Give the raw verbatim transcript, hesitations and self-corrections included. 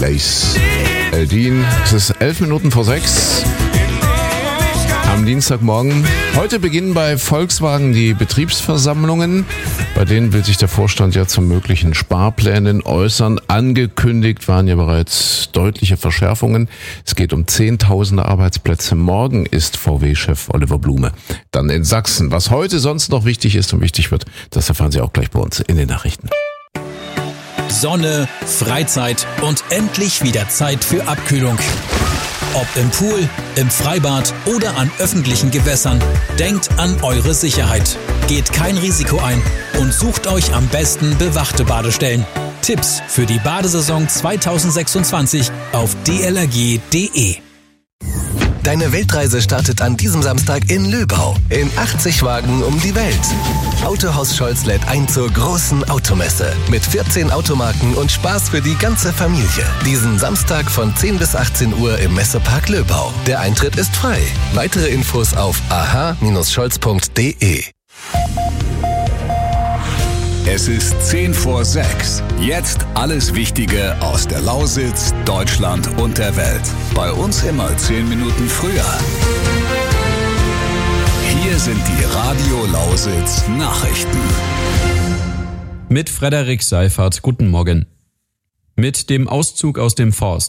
Lace Eldin. Es ist elf Minuten vor sechs am Dienstagmorgen. Heute beginnen bei Volkswagen die Betriebsversammlungen. Bei denen will sich der Vorstand ja zu möglichen Sparplänen äußern. Angekündigt waren ja bereits deutliche Verschärfungen. Es geht um zehntausende Arbeitsplätze. Morgen ist V W-Chef Oliver Blume dann in Sachsen. Was heute sonst noch wichtig ist und wichtig wird, das erfahren Sie auch gleich bei uns in den Nachrichten. Sonne, Freizeit und endlich wieder Zeit für Abkühlung. Ob im Pool, im Freibad oder an öffentlichen Gewässern, denkt an eure Sicherheit. Geht kein Risiko ein und sucht euch am besten bewachte Badestellen. Tipps für die Badesaison zwanzig sechsundzwanzig auf d l r g punkt d e. Deine Weltreise startet an diesem Samstag in Löbau. In achtzig Wagen um die Welt. Autohaus Scholz lädt ein zur großen Automesse. Mit vierzehn Automarken und Spaß für die ganze Familie. Diesen Samstag von zehn bis achtzehn Uhr im Messepark Löbau. Der Eintritt ist frei. Weitere Infos auf a h Bindestrich scholz punkt d e. Es ist zehn vor sechs. Jetzt alles Wichtige aus der Lausitz, Deutschland und der Welt. Bei uns immer zehn Minuten früher. Hier sind die Radio Lausitz Nachrichten. Mit Frederik Seifert, guten Morgen. Mit dem Auszug aus dem Forst